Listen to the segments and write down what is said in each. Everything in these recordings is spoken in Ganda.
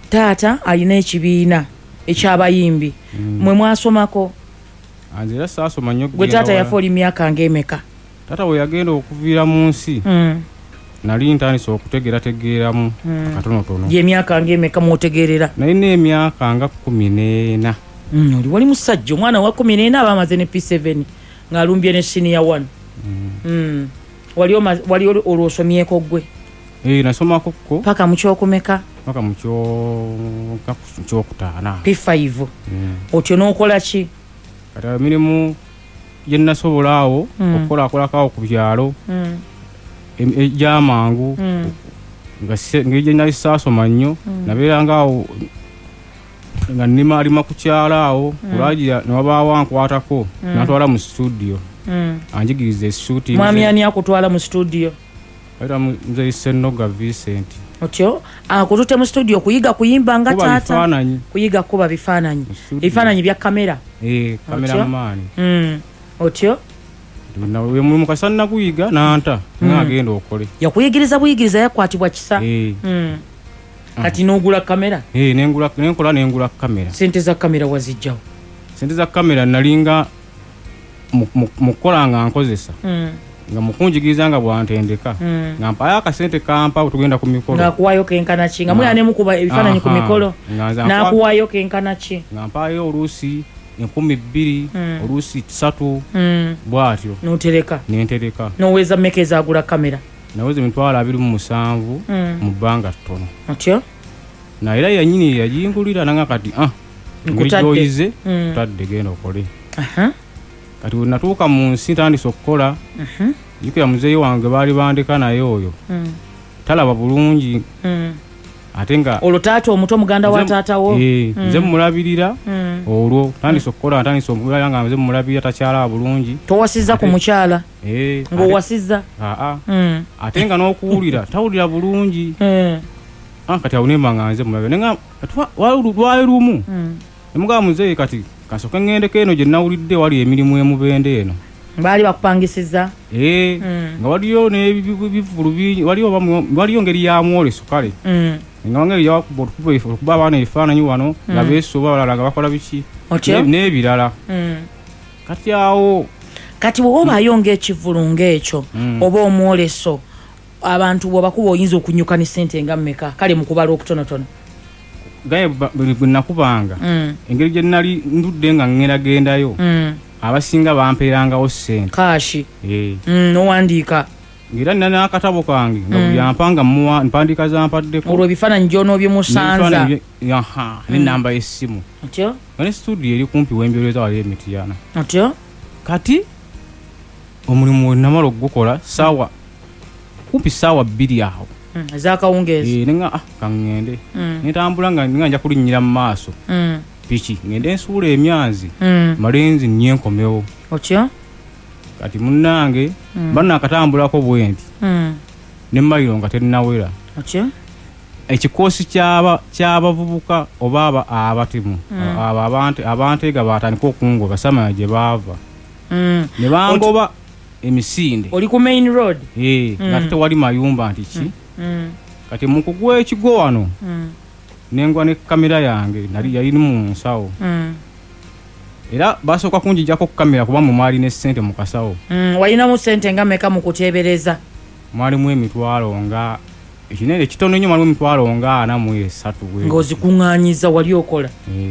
taata alina ekibiina ekyabayimbi mwe mwasomako anzira saasoma nnyo gwe taata yafa myaka ng'emeka taata we yagenda okuviira mu nsi nali ntandise okutegeerategeeramu katonotono gy'emyaka ng'emeka mwotegeerera nalina emyaka nga 14 oli wali musajja omwana wa 14 aba amaze ne P7 ng'alumbye ne senior 1 wali olwosomyeko gwe nasomako ko paka mu kyokumeka paka mu kyokutaana P5 otyo n'okola ki kati emirimu gye nasobola awo okukolakolako ku byalo ejyamangu ng'egye nali saasoma nnyo nabeeranga awo nga nimalima ku kyalo awo kulaagira ne wabaawo ankwatako natwala mu studio anjigiriza shooting mwami ani akutwala mu studio era mzee Senoga Vincent otyo akutute mu studio kuyiga kuyimba nga taata kuyiga kuba bifaananyi bya kamera cameraman otyo nawe mu kasana kuyiga nanta ngagenda okole yakuyigiriza buyigiriza yakwatibwa kisa kati n'ogula kamera nengula kamera sente za kamera wazijjawo sente za kamera nalinga mukola nga nkozesa nga mukunjigiriza nga bwantendeka nga mpaya akasente kampa tugenda ku mikolo ngakuwayo kenkana ki nga muyane mukuba ebifaananyi ku mikolo nakuwayo kenkana ki nga mpayo oluusi 12 oluusi 3 bwatyo nentereka noweza mmeka ezagula kamera naweza emitwalo 27 mu bbanga ttono otyo na era yanyini yajingulira nanga kati nkujoyize tutadde genda okole kati natuuka mu nsi ntandise okukola jukira muzeeyi wange baali bandika naye oyo talaba bulungi ate nga olwo taata omuto muganda wa taata wo nze mulabirira olwo tandise okukola tandise omulaya nga nze mulabirira takyala bulungi towasizza ku mukyala ng'owasizza ate nga n'okuwulira tawulira bulungi kati awo nemba nga nze mulabirira nenga lwali lumu nemugaba muzeeyi kati kasoke ngendeko eno gye nawulidde wali emirimu emubende eno baali bakupangisiza nga waliyo n'ebivulu bingi waliyo ngeri ya mwoleso kale nga wangeri okuba abaana ebifaananyi wano nga beesuba balala nga bakola biki n'ebirala kati awo kati bw'obaayo ng'ekivulu ng'ekyo oba omwoleso abantu bw'obakuba oyinza okunyuka ne ssente nga mmeka kale mu kubala okutonotono gaye bwe nakubanga engeri gye nali ndudde nga ngendagendayo abasinga bampeerangawo ssente kaashi nowandiika ng'era nina n'akatabo kange nga buli ampanga mpandiika zampaddeko olwo ebifaananyi gy'onoobyemusanza n'ennamba y'essimu otyo nga ne studio eri kumpi wembyoleza wali emitiyana otyo kati omulimu we namala okugukola kumpi ssaawa 2 awo ezakawungeezi nenga kaŋŋende netambula nga nja kulinnyira mu maaso piki ngende nsuula emyanzi malenzi nnyenkomewo otyo kati munnange bannakatambulako bwenti ne mmayiro nga tennawera otyo ekikoosi ky'abavubuka oba abatemu abanteega batandika okungoba samanya gye baava ne bangoba emisinde oli ku main road nga tewali mayumba nti ki kati mukugwa ekigo wano nengwa ne kamera yange nali yalini mu nsawo era basooka kunjijjako ku kamera kuba mu mwali ne ssente mu kasawo walinamu ssente nga mmeka mu kuteebereza mwalimu emitwalo nga ekinene ekitono nnyo mwalimu emitwalo nga 43 ng'ozikuŋŋaanyiza wali okola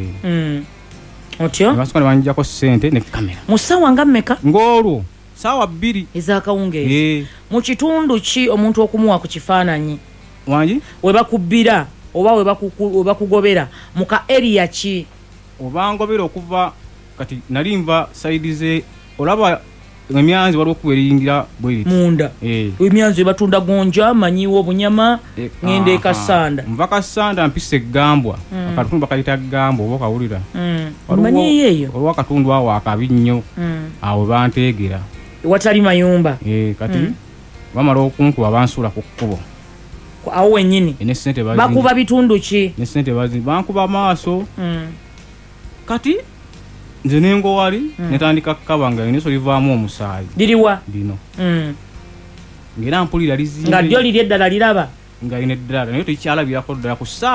otyo basooka ne banjijjako ssente ne kamera mu ssaawa nga mmeka ng'olwo ssaawa 2 ezakawungeezi mu kitundu ki omuntu okumuwa ku kifaananyi wangi we bakubbira oba we bakugobera mu ka area ki obangobera okuva kati nali nva saidi ze olaba emyanzi waliwo okuweringira bweri munda emyanzi batunda gonja manyiwo obunyama ngende ekasanda nva kasanda mpise gambwa akatundu bakayita gambwa oba kawulira manyi yeyo olwa katundu awo akabi nnyo awo banteegera watali mayumba kati bamala okunkuba bansuula ku kkubo awo wennyini bakuba bitundu ki ne ssente bankuba maaso kati nze nengo wali netandika kkaba nga neso livaamu omusaayi liriwa lino ng'era mpulira lizimbe nga lyo liri eddala liraba nga lino eddala naye tekyalabirako ddala ku